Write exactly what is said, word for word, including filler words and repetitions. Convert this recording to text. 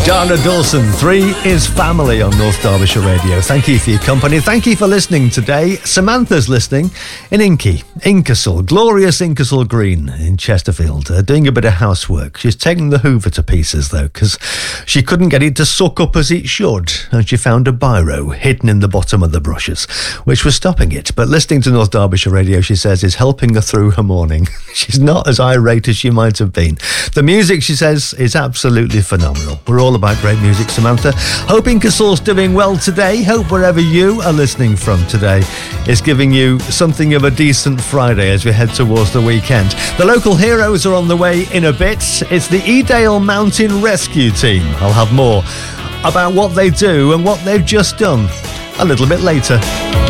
Dana Dawson, three is family on North Derbyshire Radio. Thank you for your company. Thank you for listening today. Samantha's listening in Inky, Inkersall, glorious Inkersall Green in Chesterfield, uh, doing a bit of housework. She's taking the Hoover to pieces, though, because she couldn't get it to suck up as it should, and she found a biro hidden in the bottom of the brushes, which was stopping it. But listening to North Derbyshire Radio, she says, is helping her through her morning. She's not as irate as she might have been. The music, she says, is absolutely phenomenal. We're all about great music, Samantha. Hope Inkersall's doing well today. Hope wherever you are listening from today is giving you something of a decent Friday as we head towards the weekend. The local heroes are on the way in a bit. It's the Edale Mountain Rescue Team. I'll have more about what they do and what they've just done a little bit later.